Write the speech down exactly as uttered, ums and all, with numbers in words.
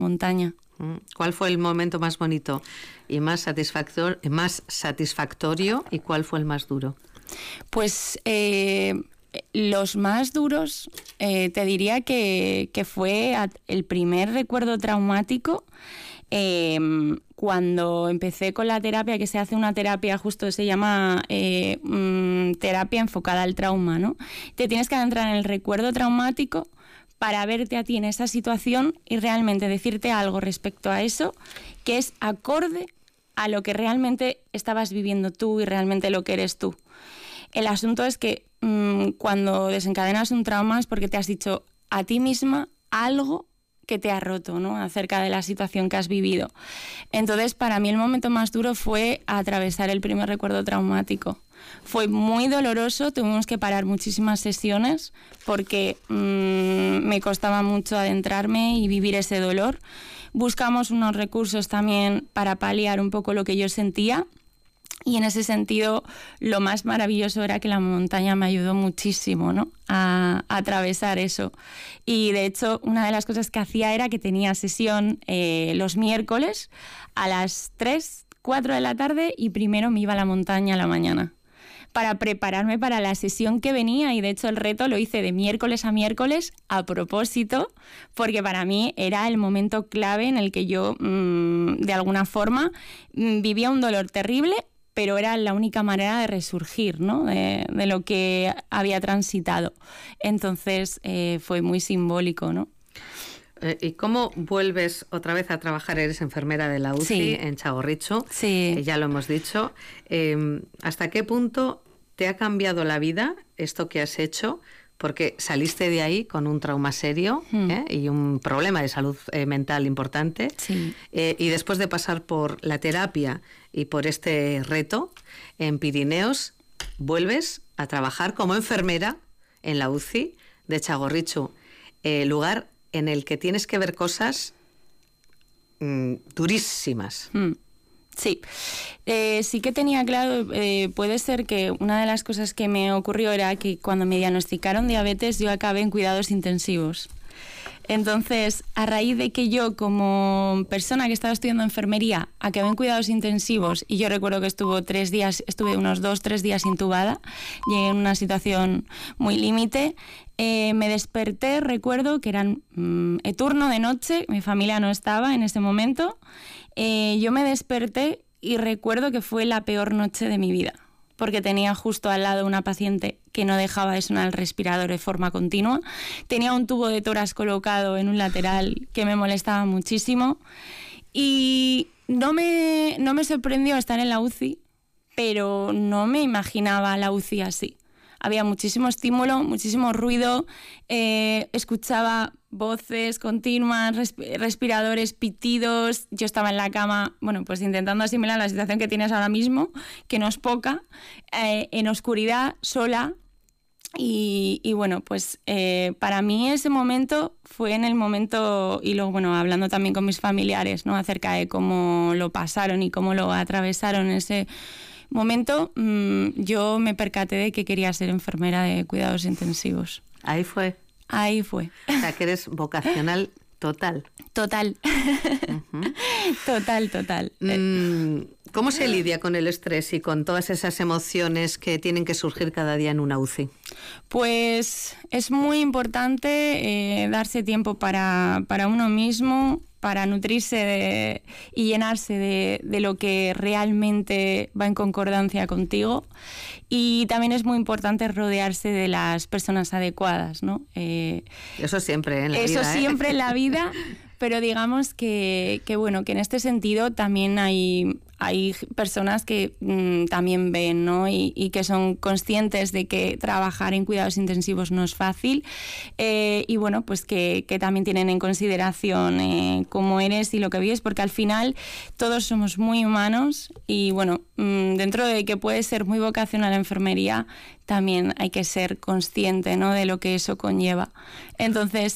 montaña. ¿Cuál fue el momento más bonito y más satisfactor, más satisfactorio y cuál fue el más duro? Pues eh, los más duros, eh, te diría que, que fue el primer recuerdo traumático. Eh, cuando empecé con la terapia, que se hace una terapia, justo se llama eh, mm, terapia enfocada al trauma, ¿no? Te tienes que adentrar en el recuerdo traumático para verte a ti en esa situación y realmente decirte algo respecto a eso que es acorde a lo que realmente estabas viviendo tú y realmente lo que eres tú. El asunto es que mmm, cuando desencadenas un trauma es porque te has dicho a ti misma algo que te ha roto, ¿no?, acerca de la situación que has vivido. Entonces, para mí el momento más duro fue atravesar el primer recuerdo traumático. Fue muy doloroso, tuvimos que parar muchísimas sesiones porque mmm, me costaba mucho adentrarme y vivir ese dolor. Buscamos unos recursos también para paliar un poco lo que yo sentía. Y en ese sentido, lo más maravilloso era que la montaña me ayudó muchísimo, ¿no?, a, a atravesar eso. Y de hecho, una de las cosas que hacía era que tenía sesión eh, los miércoles a las tres, cuatro de la tarde y primero me iba a la montaña a la mañana para prepararme para la sesión que venía, y de hecho el reto lo hice de miércoles a miércoles a propósito, porque para mí era el momento clave en el que yo, mmm, de alguna forma, mmm, vivía un dolor terrible, pero era la única manera de resurgir, ¿no?, de, de lo que había transitado. Entonces eh, fue muy simbólico, ¿no? Eh, ¿Y cómo vuelves otra vez a trabajar? Eres enfermera de la U C I, sí, en Txagorritxu, sí. eh, ya lo hemos dicho. Eh, ¿Hasta qué punto te ha cambiado la vida esto que has hecho? Porque saliste de ahí con un trauma serio mm. ¿eh? y un problema de salud eh, mental importante. Sí. Eh, y después de pasar por la terapia y por este reto en Pirineos, vuelves a trabajar como enfermera en la U C I de Txagorritxu, eh, lugar en el que tienes que ver cosas mmm, durísimas. Mm. Sí, eh, sí que tenía claro, eh, puede ser que una de las cosas que me ocurrió era que cuando me diagnosticaron diabetes yo acabé en cuidados intensivos. Entonces, a raíz de que yo como persona que estaba estudiando enfermería acabé en cuidados intensivos, y yo recuerdo que estuvo tres días, estuve unos dos, tres días intubada, llegué en una situación muy límite, eh, me desperté, recuerdo que eran mmm, turno de noche, mi familia no estaba en ese momento. Eh, yo me desperté y recuerdo que fue la peor noche de mi vida, porque tenía justo al lado una paciente que no dejaba de sonar el respirador de forma continua, tenía un tubo de tórax colocado en un lateral que me molestaba muchísimo, y no me, no me sorprendió estar en la U C I, pero no me imaginaba la U C I así. Había muchísimo estímulo, muchísimo ruido, eh, escuchaba voces continuas, resp- respiradores, pitidos. Yo estaba en la cama, bueno, pues intentando asimilar la situación que tienes ahora mismo, que no es poca, eh, en oscuridad, sola. Y, y bueno, pues eh, para mí ese momento fue en el momento, y luego, bueno, hablando también con mis familiares, ¿no?, acerca de cómo lo pasaron y cómo lo atravesaron ese momento, mmm, yo me percaté de que quería ser enfermera de cuidados intensivos. Ahí fue. Ahí fue. O sea, que eres vocacional total. Total. Uh-huh. Total, total. Mm, ¿Cómo se lidia con el estrés y con todas esas emociones que tienen que surgir cada día en una U C I? Pues es muy importante eh, darse tiempo para, para uno mismo, para nutrirse de, y llenarse de, de lo que realmente va en concordancia contigo. Y también es muy importante rodearse de las personas adecuadas, ¿no? Eh, eso siempre en la eso vida. Eso siempre ¿eh? en la vida, pero digamos que, que, bueno, que en este sentido también hay, hay personas que mmm, también ven, ¿no? Y, y que son conscientes de que trabajar en cuidados intensivos no es fácil, eh, y bueno, pues que, que también tienen en consideración eh, cómo eres y lo que vives, porque al final todos somos muy humanos y bueno, mmm, dentro de que puede ser muy vocacional la enfermería, también hay que ser consciente, ¿no?, de lo que eso conlleva. Entonces,